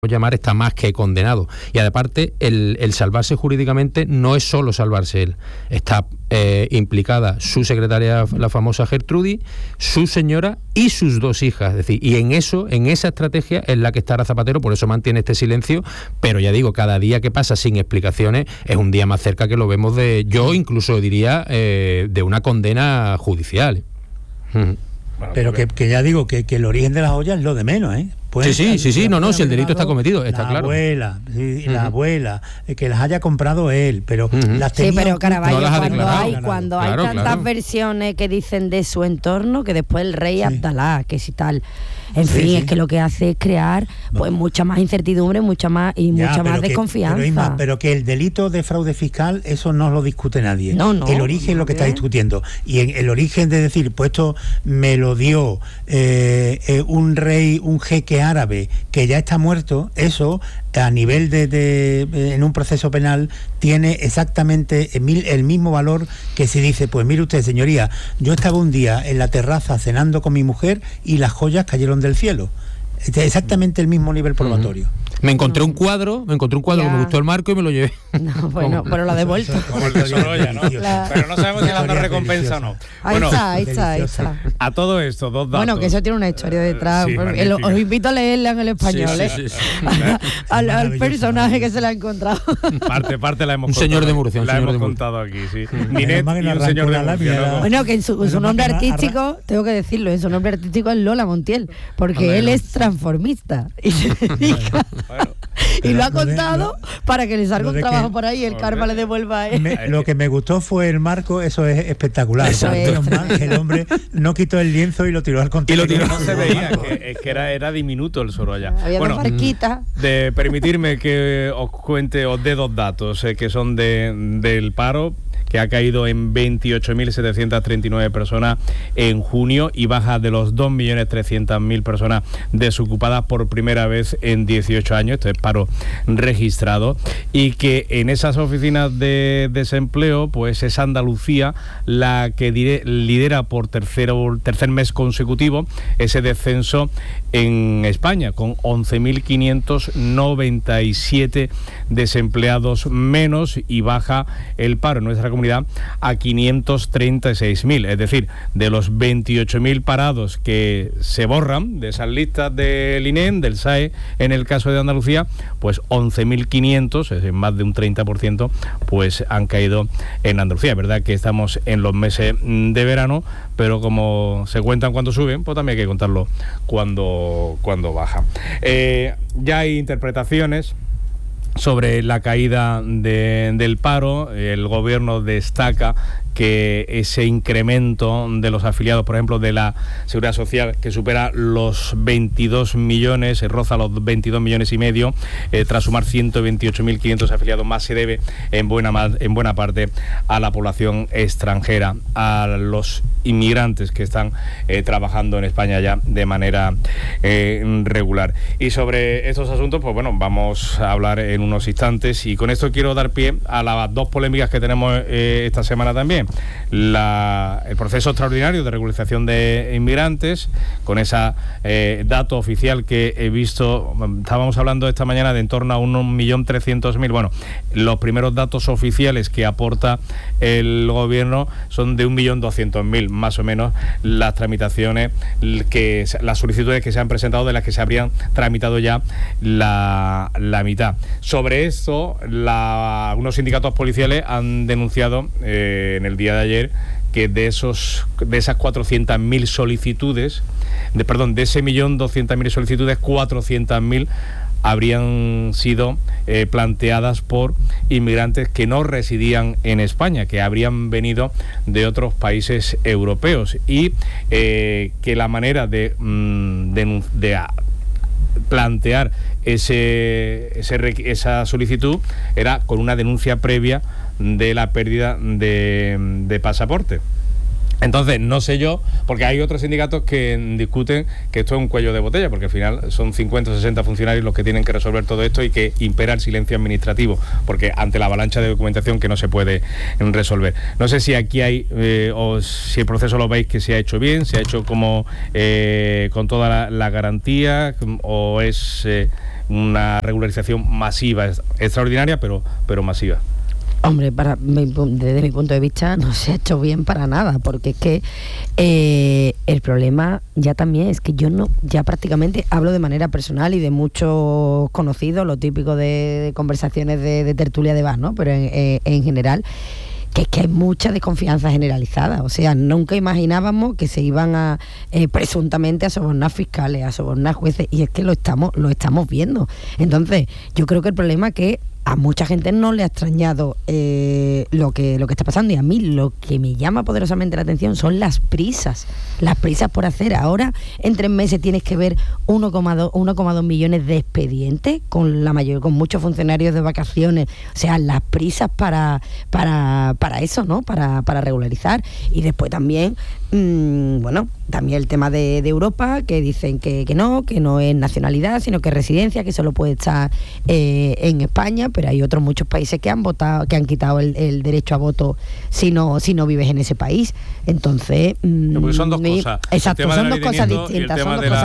llamar, está más que condenado. Y aparte, el salvarse jurídicamente no es solo salvarse él. Está implicada su secretaria, la famosa Gertrudis, su señora y sus dos hijas. Es decir, y en esa estrategia es la que está Ara Zapatero, por eso mantiene este silencio, pero ya digo, cada día que pasa sin explicaciones es un día más cerca que lo vemos yo incluso diría, de una condena judicial. Bueno, pero que ya digo que el origen de las ollas es lo de menos, ¿eh? Sí, si el delito está cometido, está claro. La abuela, que las haya comprado él, pero las tenía... Sí, pero Caraballo, no cuando hay tantas versiones que dicen de su entorno, que después el rey Abdalá, que si tal... En fin, es que lo que hace es crear pues mucha más incertidumbre, mucha más desconfianza. Pero que el delito de fraude fiscal, eso no lo discute nadie. No, el origen es lo que está discutiendo. Y en el origen de decir, pues esto me lo dio un rey, un jeque árabe que ya está muerto, eso a nivel en un proceso penal tiene exactamente el mismo valor que si dice, pues mire usted, señoría, yo estaba un día en la terraza cenando con mi mujer y las joyas cayeron del cielo. Exactamente el mismo nivel probatorio. Me encontré un cuadro que me gustó el marco y me lo llevé. No, bueno, pero lo ha devuelto. Como el de Sorolla, ¿no? Pero no sabemos si le han dado recompensa o no. Ahí está. A todo esto, dos datos. Bueno, que eso tiene una historia detrás. Sí, os invito a leerla en el español, sí. al personaje que se le ha encontrado. Parte la hemos un contado. Señor de Murcia. La hemos contado aquí, sí. Ninet y un señor de Murcia. Bueno, que en su nombre artístico, tengo que decirlo, en su nombre artístico es Lola Montiel, porque él es transformista y se dedica... Y lo ha contado para que le salga un trabajo por ahí y el karma le devuelva a él. Lo que me gustó fue el marco, eso es espectacular. El hombre no quitó el lienzo y lo tiró al contenedor. Y lo tiró, no se veía, que era diminuto el Sorolla. Había dos barquitas. De permitirme que os dé dos datos que son del paro, que ha caído en 28.739 personas en junio y baja de los 2.300.000 personas desocupadas por primera vez en 18 años. Esto es paro registrado. Y que en esas oficinas de desempleo, pues es Andalucía la que lidera por tercer mes consecutivo ese descenso en España, con 11.597 desempleados menos, y baja el paro en nuestra comunidad a 536.000, es decir, de los 28.000 parados que se borran de esas listas del INEM, del SAE, en el caso de Andalucía, pues 11.500, es decir, más de un 30%, pues han caído en Andalucía. Es verdad que estamos en los meses de verano, pero como se cuentan cuando suben, pues también hay que contarlo cuando baja. Ya hay interpretaciones sobre la caída del paro. El gobierno destaca que ese incremento de los afiliados, por ejemplo, de la Seguridad Social, que supera los 22 millones, roza los 22 millones y medio, tras sumar 128.500 afiliados más, se debe en buena parte a la población extranjera, a los inmigrantes que están trabajando en España ya de manera regular. Y sobre estos asuntos, pues bueno, vamos a hablar en unos instantes, y con esto quiero dar pie a las dos polémicas que tenemos esta semana también. El proceso extraordinario de regularización de inmigrantes, con ese dato oficial que he visto. Estábamos hablando esta mañana de en torno a 1.300.000. Bueno, los primeros datos oficiales que aporta el gobierno son de 1.200.000, más o menos, las tramitaciones, las solicitudes que se han presentado, de las que se habrían tramitado ya la mitad. Sobre esto, algunos sindicatos policiales han denunciado en el día de ayer que de esas 400.000 solicitudes, de ese 1.200.000 solicitudes, 400.000 habrían sido planteadas por inmigrantes que no residían en España, que habrían venido de otros países europeos, y que la manera de plantear esa solicitud era con una denuncia previa de la pérdida de pasaporte. Entonces, no sé yo, porque hay otros sindicatos que discuten que esto es un cuello de botella, porque al final son 50 o 60 funcionarios los que tienen que resolver todo esto, y que impera el silencio administrativo, porque ante la avalancha de documentación que no se puede resolver. No sé si aquí hay, o si el proceso lo veis que se ha hecho bien, se ha hecho como con toda la garantía, o es una regularización masiva, extraordinaria, pero masiva. Hombre, desde mi punto de vista no se ha hecho bien para nada, porque es que el problema ya también es que ya prácticamente hablo de manera personal y de muchos conocidos, lo típico de conversaciones de tertulia de bar, ¿no? Pero en general, que es que hay mucha desconfianza generalizada. O sea, nunca imaginábamos que se iban a presuntamente a sobornar fiscales, a sobornar jueces, y es que lo estamos viendo. Entonces, yo creo que el problema es que a mucha gente no le ha extrañado lo que está pasando, y a mí lo que me llama poderosamente la atención son las prisas por hacer. Ahora en 3 meses tienes que ver 1,2 millones de expedientes con muchos funcionarios de vacaciones. O sea, las prisas para eso, ¿no? Para regularizar. Y después también también el tema de Europa, que dicen que no es nacionalidad, sino que es residencia, que solo puede estar en España, pero hay otros muchos países que han quitado el derecho a voto si no vives en ese país. Entonces, son dos cosas. Exacto, son dos cosas distintas.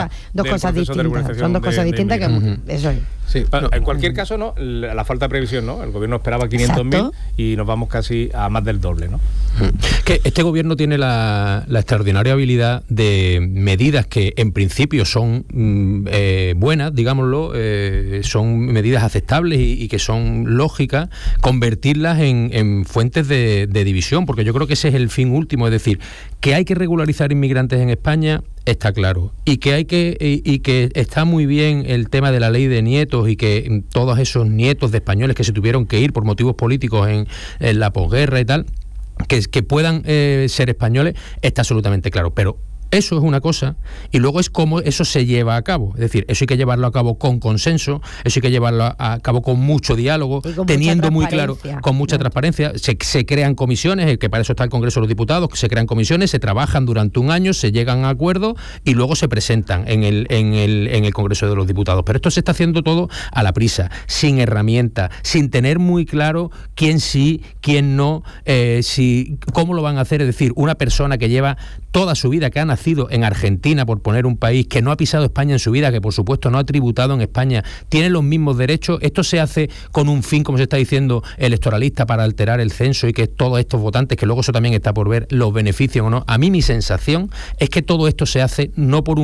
Son dos cosas distintas que eso es. Sí, bueno, en cualquier caso, ¿no? La falta de previsión, ¿no? El gobierno esperaba 500.000 y nos vamos casi a más del doble, ¿no? Que este gobierno tiene la extraordinaria habilidad de medidas que en principio son buenas, digámoslo, son medidas aceptables y que son lógicas, convertirlas en fuentes de división, porque yo creo que ese es el fin último, es decir, que hay que regularizar inmigrantes en España, está claro, y que está muy bien el tema de la ley de nietos, y que todos esos nietos de españoles que se tuvieron que ir por motivos políticos en la posguerra y tal, que puedan ser españoles, está absolutamente claro, pero eso es una cosa, y luego es cómo eso se lleva a cabo. Es decir, eso hay que llevarlo a cabo con consenso, eso hay que llevarlo a cabo con mucho diálogo, teniendo muy claro, con mucha transparencia. Se crean comisiones, que para eso está el Congreso de los Diputados, que se crean comisiones, se trabajan durante un año, se llegan a acuerdos y luego se presentan en el Congreso de los Diputados. Pero esto se está haciendo todo a la prisa, sin herramientas, sin tener muy claro quién sí, quién no, cómo lo van a hacer. Es decir, una persona que lleva toda su vida, que ha nacido en Argentina, por poner un país, que no ha pisado España en su vida, que por supuesto no ha tributado en España, tiene los mismos derechos. Esto se hace con un fin, como se está diciendo, electoralista, para alterar el censo y que todos estos votantes, que luego eso también está por ver, los benefician o no. A mí mi sensación es que todo esto se hace no por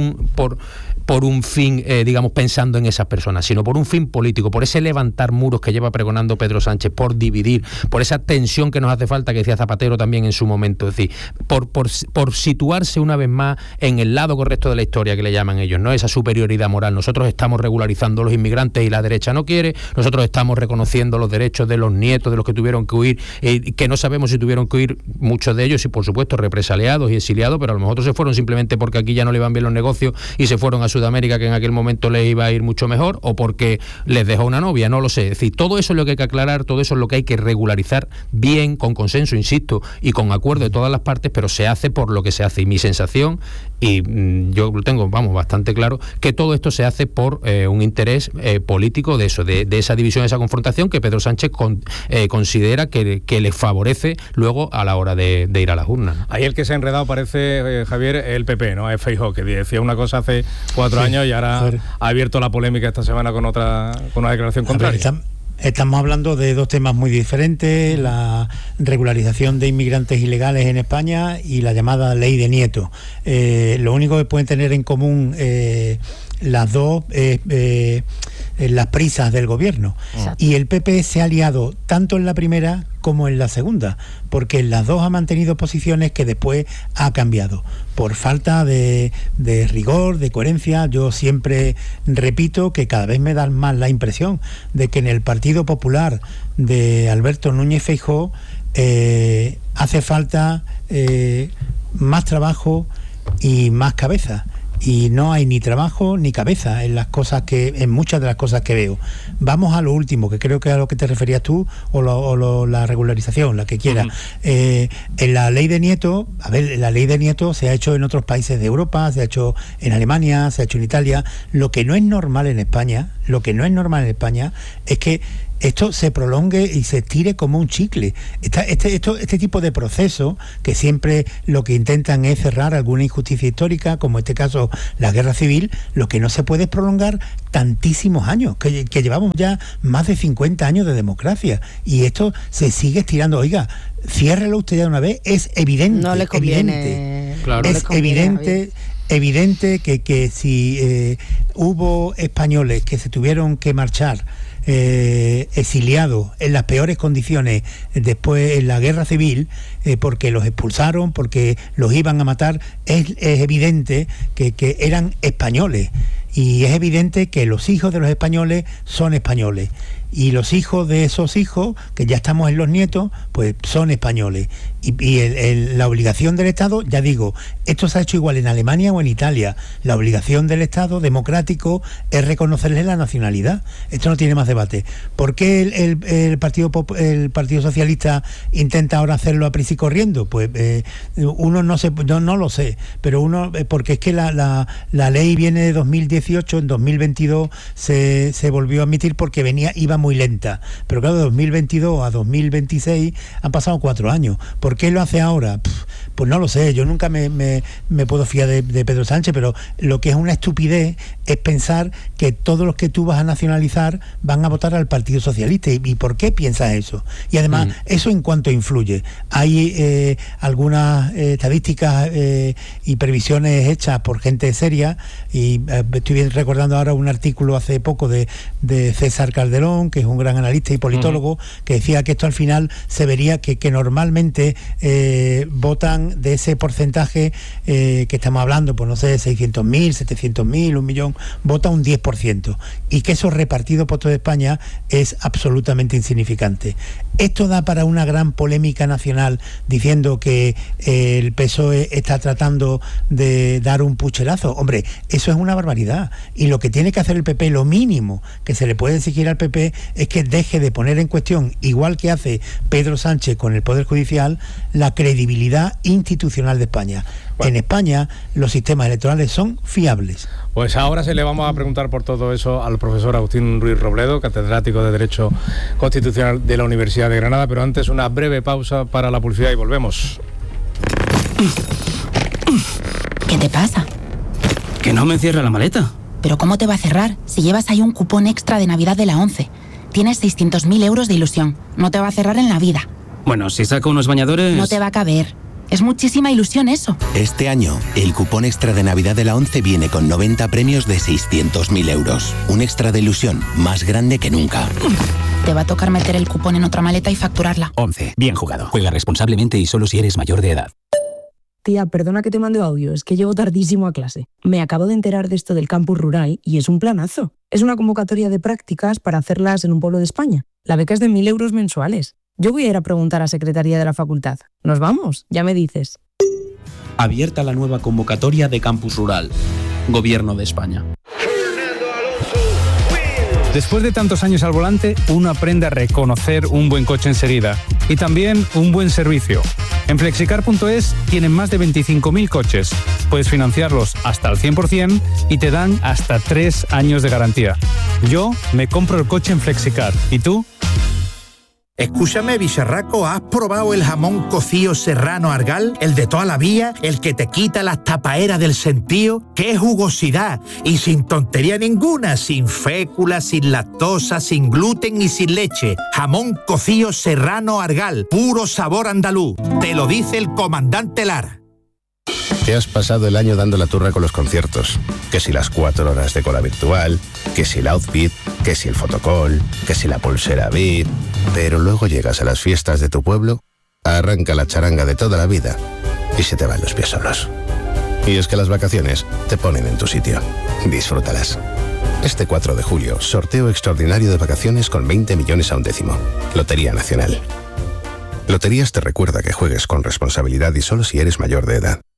un fin, digamos, pensando en esas personas, sino por un fin político, por ese levantar muros que lleva pregonando Pedro Sánchez, por dividir, por esa tensión que nos hace falta, que decía Zapatero también en su momento. Es decir, por situarse una vez más en el lado correcto de la historia, que le llaman ellos, ¿no? Esa superioridad moral. Nosotros estamos regularizando a los inmigrantes y la derecha no quiere, nosotros estamos reconociendo los derechos de los nietos de los que tuvieron que huir, que no sabemos si tuvieron que huir, muchos de ellos, y por supuesto represaliados y exiliados, pero a lo mejor otros se fueron simplemente porque aquí ya no le iban bien los negocios y se fueron a Sudamérica, que en aquel momento les iba a ir mucho mejor, o porque les dejó una novia, no lo sé. Es decir, todo eso es lo que hay que aclarar, todo eso es lo que hay que regularizar bien, con consenso, insisto, y con acuerdo de todas las partes, pero se hace por lo que se hace. Y mi sensación, y yo lo tengo, bastante claro, que todo esto se hace por un interés político de eso, de esa división, de esa confrontación que Pedro Sánchez considera que le favorece luego a la hora de ir a las urnas. Ahí el que se ha enredado parece, Javier, el PP, ¿no? Es Feijóo, que decía una cosa hace 4 años y ahora ha abierto la polémica esta semana con una declaración contraria. Estamos hablando de dos temas muy diferentes: la regularización de inmigrantes ilegales en España y la llamada ley de nietos. Lo único que pueden tener en común las dos las prisas del gobierno. Exacto. Y el PP se ha liado tanto en la primera como en la segunda, porque en las dos ha mantenido posiciones que después ha cambiado por falta de rigor, de coherencia. Yo siempre repito que cada vez me da más la impresión de que en el Partido Popular de Alberto Núñez Feijóo hace falta más trabajo y más cabeza. Y no hay ni trabajo ni cabeza en muchas de las cosas que veo. Vamos a lo último, que creo que es a lo que te referías tú, o la regularización, la que quieras. En la ley de nietos, la ley de nietos se ha hecho en otros países de Europa, se ha hecho en Alemania, se ha hecho en Italia. Lo que no es normal en España Lo que no es normal en España es que esto se prolongue y se estire como un chicle. Este tipo de procesos, que siempre lo que intentan es cerrar alguna injusticia histórica, como en este caso la guerra civil, lo que no se puede es prolongar tantísimos años, que llevamos ya más de 50 años de democracia, y esto se sigue estirando. Oiga, ciérrelo usted ya de una vez, es evidente. No le conviene. Claro. Es evidente que si hubo españoles que se tuvieron que marchar exiliados en las peores condiciones después en la guerra civil, porque los expulsaron, porque los iban a matar, es evidente que eran españoles, y es evidente que los hijos de los españoles son españoles, y los hijos de esos hijos, que ya estamos en los nietos, pues son españoles. Y la obligación del Estado, ya digo, esto se ha hecho igual en Alemania o en Italia, la obligación del Estado democrático es reconocerles la nacionalidad. Esto no tiene más debate. ¿Por qué el Partido Socialista intenta ahora hacerlo a prisa y corriendo? Pues uno no lo sé, pero porque es que la ley viene de 2018, en 2022 se volvió a admitir porque iba muy lenta, pero claro, de 2022 a 2026 han pasado 4 años. ¿Por qué lo hace ahora? Pues no lo sé, yo nunca me puedo fiar de Pedro Sánchez, pero lo que es una estupidez es pensar que todos los que tú vas a nacionalizar van a votar al Partido Socialista. ¿Y por qué piensas eso? Y además, ¿eso en cuánto influye? Hay algunas estadísticas y previsiones hechas por gente seria, y estoy recordando ahora un artículo hace poco de César Calderón, que es un gran analista y politólogo, que decía que esto al final se vería que normalmente votan de ese porcentaje que estamos hablando, pues no sé, 600.000, 700.000, 1 millón, vota un 10%, y que eso repartido por toda España es absolutamente insignificante. Esto da para una gran polémica nacional, diciendo que el PSOE está tratando de dar un pucherazo. Hombre, eso es una barbaridad, y lo que tiene que hacer el PP, lo mínimo que se le puede exigir al PP, es que deje de poner en cuestión, igual que hace Pedro Sánchez con el Poder Judicial, la credibilidad institucional de España. Bueno. En España los sistemas electorales son fiables. Pues ahora se le vamos a preguntar por todo eso al profesor Agustín Ruiz Robledo, catedrático de Derecho Constitucional de la Universidad de Granada, pero antes una breve pausa para la publicidad y volvemos. ¿Qué te pasa? Que no me cierra la maleta. ¿Pero cómo te va a cerrar si llevas ahí un cupón extra de Navidad de la ONCE? Tienes 600.000 euros de ilusión. No te va a cerrar en la vida. Bueno, si saco unos bañadores... No te va a caber. Es muchísima ilusión eso. Este año, el cupón extra de Navidad de la ONCE viene con 90 premios de 600.000 euros. Un extra de ilusión más grande que nunca. Te va a tocar meter el cupón en otra maleta y facturarla. ONCE. Bien jugado. Juega responsablemente y solo si eres mayor de edad. Tía, perdona que te mande audio, es que llego tardísimo a clase. Me acabo de enterar de esto del campus rural y es un planazo. Es una convocatoria de prácticas para hacerlas en un pueblo de España. La beca es de 1.000 euros mensuales. Yo voy a ir a preguntar a Secretaría de la Facultad. ¿Nos vamos? Ya me dices. Abierta la nueva convocatoria de Campus Rural. Gobierno de España. Después de tantos años al volante, uno aprende a reconocer un buen coche enseguida y también un buen servicio. En Flexicar.es tienen más de 25.000 coches. Puedes financiarlos hasta el 100% y te dan hasta 3 años de garantía. Yo me compro el coche en Flexicar. ¿Y tú? Escúchame, bicharraco, ¿has probado el jamón cocido serrano Argal? El de toda la vida, el que te quita las tapaeras del sentío. ¡Qué jugosidad! Y sin tontería ninguna, sin fécula, sin lactosa, sin gluten y sin leche. Jamón cocido serrano Argal, puro sabor andaluz. Te lo dice el comandante Lara. Te has pasado el año dando la turra con los conciertos. Que si las 4 horas de cola virtual, que si el outfit, que si el fotocall, que si la pulsera VIP. Pero luego llegas a las fiestas de tu pueblo, arranca la charanga de toda la vida y se te van los pies solos. Y es que las vacaciones te ponen en tu sitio. Disfrútalas. Este 4 de julio, sorteo extraordinario de vacaciones con 20 millones a un décimo. Lotería Nacional. Loterías te recuerda que juegues con responsabilidad y solo si eres mayor de edad.